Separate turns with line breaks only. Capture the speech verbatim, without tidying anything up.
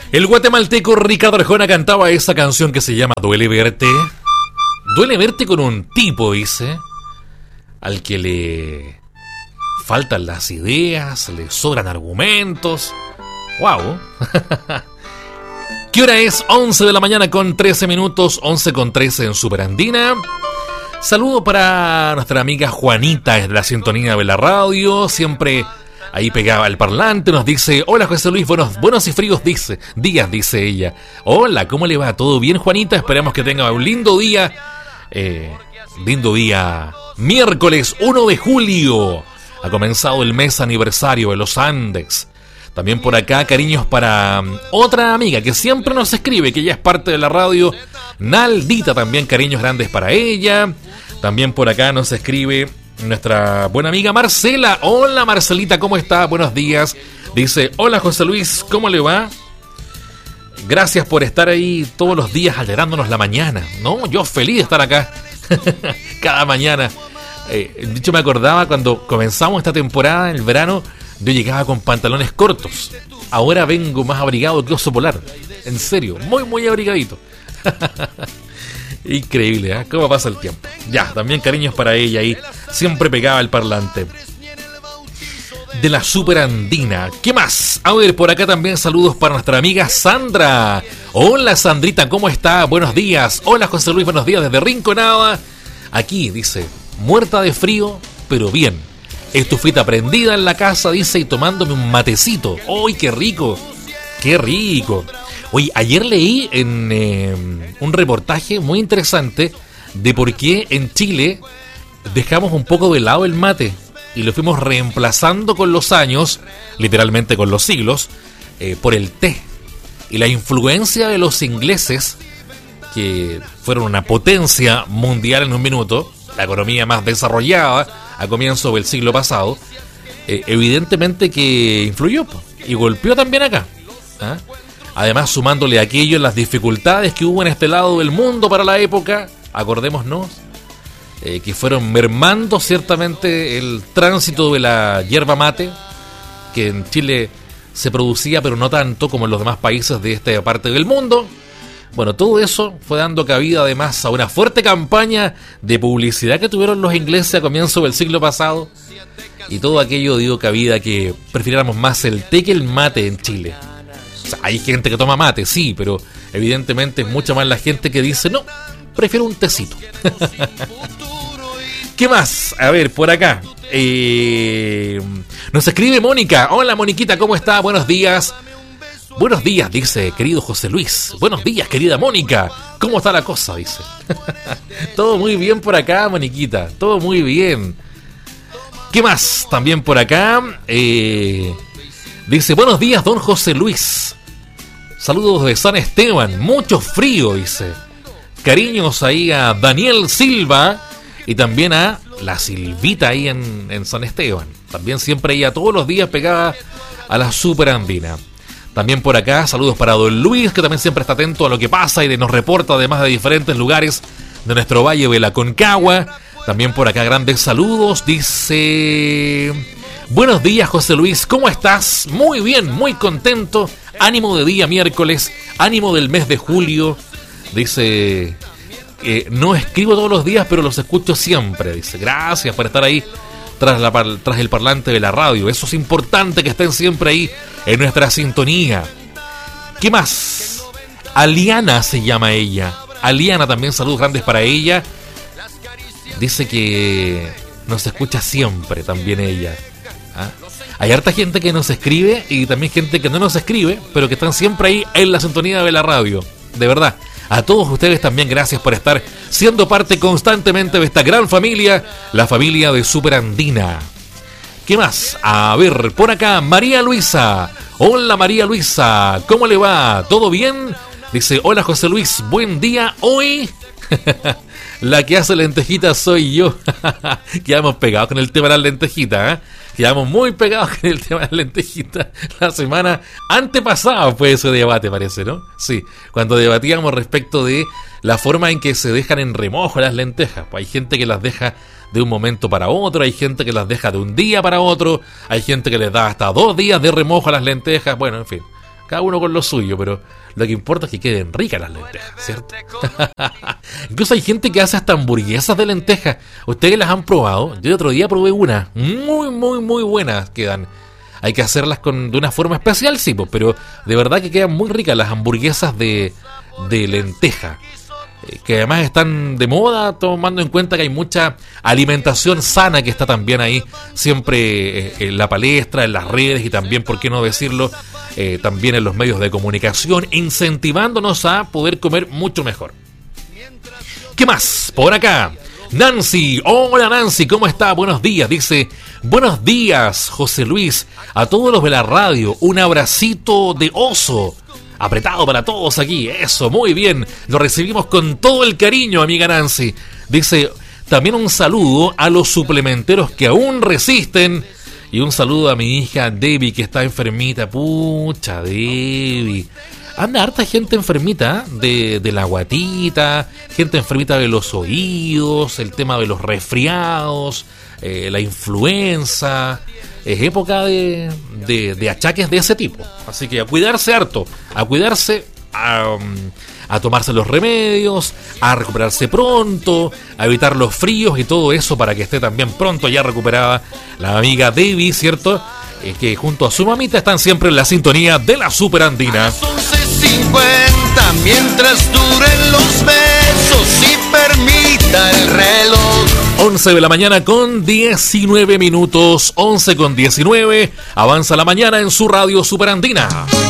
El guatemalteco Ricardo Arjona cantaba esa canción que se llama Duele verte. Duele verte con un tipo, dice, al que le faltan las ideas, le sobran argumentos. ¡Wow! ¿Qué hora es? once de la mañana con trece minutos, once con trece en Superandina. Saludo para nuestra amiga Juanita, es de la sintonía de la radio, siempre ahí pegaba el parlante, nos dice, hola José Luis, buenos, buenos y fríos dice, días, dice ella. Hola, ¿cómo le va? ¿Todo bien, Juanita? Esperemos que tenga un lindo día, eh, lindo día, miércoles uno de julio, ha comenzado el mes aniversario de los Andes. También por acá, cariños para otra amiga que siempre nos escribe, que ya es parte de la radio, Naldita, también cariños grandes para ella. También por acá nos escribe nuestra buena amiga Marcela. Hola Marcelita, ¿cómo está? Buenos días. Dice, hola José Luis, ¿cómo le va? Gracias por estar ahí todos los días alegrándonos la mañana. No, yo feliz de estar acá cada mañana. Eh, de hecho me acordaba cuando comenzamos esta temporada en el verano, yo llegaba con pantalones cortos. Ahora vengo más abrigado que oso polar. En serio, muy muy abrigadito. Increíble, ¿eh? Cómo pasa el tiempo. Ya, también cariños para ella ahí. Siempre pegaba el parlante. De la Superandina. ¿Qué más? A ver, por acá también saludos para nuestra amiga Sandra. Hola Sandrita, ¿cómo está? Buenos días. Hola José Luis, buenos días desde Rinconada. Aquí, dice, muerta de frío, pero bien. Estufita prendida en la casa, dice, y tomándome un matecito. ¡Uy, qué rico! ¡Qué rico! Oye, ayer leí en eh, un reportaje muy interesante de por qué en Chile dejamos un poco de lado el mate y lo fuimos reemplazando con los años, literalmente con los siglos, eh, por el té. Y la influencia de los ingleses, que fueron una potencia mundial en un minuto, la economía más desarrollada a comienzo del siglo pasado, eh, evidentemente que influyó y golpeó también acá. ¿Ah? Además, sumándole a aquello las dificultades que hubo en este lado del mundo para la época, acordémonos, eh, que fueron mermando ciertamente el tránsito de la yerba mate, que en Chile se producía, pero no tanto como en los demás países de esta parte del mundo. Bueno, todo eso fue dando cabida además a una fuerte campaña de publicidad que tuvieron los ingleses a comienzo del siglo pasado, y todo aquello dio cabida a que prefiriéramos más el té que el mate en Chile. O sea, hay gente que toma mate, sí, pero evidentemente es mucha más la gente que dice, no, prefiero un tecito. ¿Qué más? A ver, por acá. Eh, nos escribe Mónica. Hola, Moniquita, ¿cómo está? Buenos días. Buenos días, dice, querido José Luis. Buenos días, querida Mónica. ¿Cómo está la cosa? Dice. Todo muy bien por acá, Moniquita. Todo muy bien. ¿Qué más? También por acá. Eh, dice, buenos días, don José Luis. Saludos de San Esteban. Mucho frío, dice. Cariños ahí a Daniel Silva. Y también a la Silvita ahí en, en San Esteban. También siempre ella todos los días pegada a la Superandina. También por acá, saludos para don Luis, que también siempre está atento a lo que pasa y nos reporta además de diferentes lugares de nuestro Valle de la Concagua. También por acá, grandes saludos. Dice, buenos días, José Luis, ¿cómo estás? Muy bien, muy contento. Ánimo de día miércoles, ánimo del mes de julio. Dice, eh, no escribo todos los días, pero los escucho siempre. Dice, gracias por estar ahí tras, la, tras el parlante de la radio. Eso es importante, que estén siempre ahí en nuestra sintonía. ¿Qué más? Aliana se llama ella. Aliana, también saludos grandes para ella. Dice que nos escucha siempre también ella. ¿Ah? Hay harta gente que nos escribe y también gente que no nos escribe, pero que están siempre ahí en la sintonía de la radio. De verdad, a todos ustedes también gracias por estar siendo parte constantemente de esta gran familia, la familia de Superandina. ¿Qué más? A ver, por acá, María Luisa. Hola María Luisa, ¿cómo le va? ¿Todo bien? Dice, hola José Luis, buen día. Hoy la que hace lentejitas soy yo. Quedamos pegados con el tema de las lentejitas, ¿eh? Quedamos muy pegados con el tema de las lentejitas. La semana antepasada fue ese debate, parece, ¿no? Sí, cuando debatíamos respecto de la forma en que se dejan en remojo las lentejas. Pues hay gente que las deja de un momento para otro, hay gente que las deja de un día para otro, hay gente que les da hasta dos días de remojo a las lentejas. Bueno, en fin, cada uno con lo suyo, pero lo que importa es que queden ricas las lentejas, ¿cierto? Incluso hay gente que hace hasta hamburguesas de lentejas. ¿Ustedes las han probado? Yo el otro día probé una, muy, muy, muy buenas quedan. Hay que hacerlas con de una forma especial, sí, pues, pero de verdad que quedan muy ricas las hamburguesas de, de lenteja. Que además están de moda, tomando en cuenta que hay mucha alimentación sana que está también ahí siempre en la palestra, en las redes y también, por qué no decirlo, eh, también en los medios de comunicación, incentivándonos a poder comer mucho mejor. ¿Qué más? Por acá, Nancy. Hola Nancy, ¿cómo está? Buenos días. Dice, buenos días José Luis, a todos los de la radio, un abracito de oso. Apretado para todos aquí, eso, muy bien. Lo recibimos con todo el cariño, amiga Nancy. Dice, también un saludo a los suplementeros que aún resisten. Y un saludo a mi hija Debbie, que está enfermita. Pucha, Debbie. Anda harta gente enfermita de, de la guatita, gente enfermita de los oídos, el tema de los resfriados, eh, la influenza. Es época de, de, de achaques de ese tipo. Así que a cuidarse harto, a cuidarse, a, a tomarse los remedios, a recuperarse pronto, a evitar los fríos y todo eso para que esté también pronto ya recuperada la amiga Debbie, ¿cierto? Eh, que junto a su mamita están siempre en la sintonía de la Super Andina.
A las once cincuenta, mientras duren los besos y permita el reloj.
once de la mañana con diecinueve minutos, once con diecinueve, avanza la mañana en su radio Super Andina.